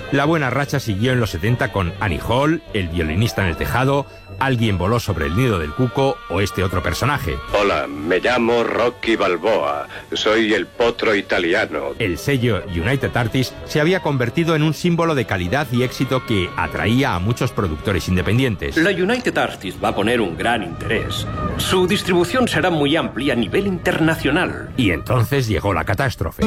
La buena racha siguió en los 70 con Annie Hall, El violinista en el tejado, Alguien voló sobre el nido del cuco o este otro personaje. Hola, me llamo Rocky Balboa. Soy el potro italiano. El sello United Artists se había convertido en un símbolo de calidad y éxito que atraía a muchos productores independientes. La United Artists va a poner un gran interés. Su distribución será muy amplia a nivel internacional. Y entonces llegó la catástrofe.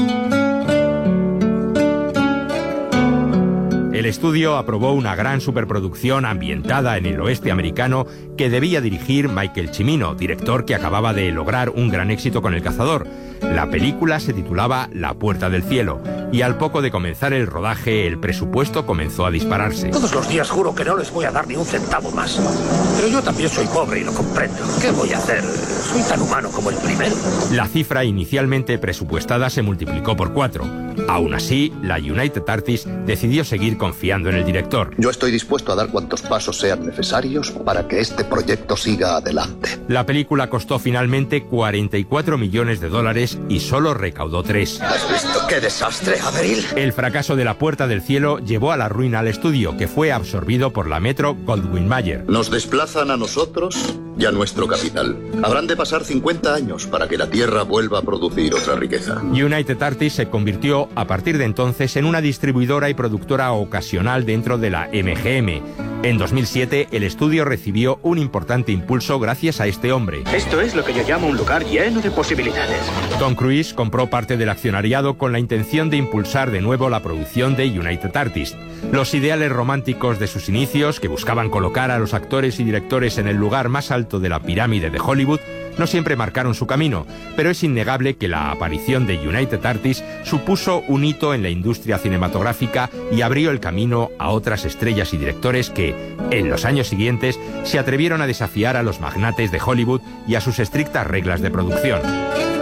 El estudio aprobó una gran superproducción ambientada en el oeste americano que debía dirigir Michael Cimino, director que acababa de lograr un gran éxito con El cazador. La película se titulaba La puerta del cielo y al poco de comenzar el rodaje el presupuesto comenzó a dispararse. Todos los días juro que no les voy a dar ni un centavo más. Pero yo también soy pobre y lo comprendo. ¿Qué voy a hacer? Soy tan humano como el primero. La cifra inicialmente presupuestada se multiplicó por 4. Aún así, la United Artists decidió seguir confiando en el director. Yo estoy dispuesto a dar cuantos pasos sean necesarios para que este proyecto siga adelante. La película costó finalmente $44 millones y solo recaudó 3. ¿Has visto qué desastre, Averil? El fracaso de La puerta del cielo llevó a la ruina al estudio, que fue absorbido por la Metro Goldwyn Mayer. Nos desplazan a nosotros y a nuestro capital. Habrán de pasar 50 años para que la Tierra vuelva a producir otra riqueza. United Artists se convirtió a partir de entonces en una distribuidora y productora ocasional dentro de la MGM. En 2007, el estudio recibió un importante impulso gracias a este hombre. Esto es lo que yo llamo un lugar lleno de posibilidades. Tom Cruise compró parte del accionariado con la intención de impulsar de nuevo la producción de United Artists. Los ideales románticos de sus inicios, que buscaban colocar a los actores y directores en el lugar más alto de la pirámide de Hollywood, no siempre marcaron su camino, pero es innegable que la aparición de United Artists supuso un hito en la industria cinematográfica y abrió el camino a otras estrellas y directores que, en los años siguientes, se atrevieron a desafiar a los magnates de Hollywood y a sus estrictas reglas de producción.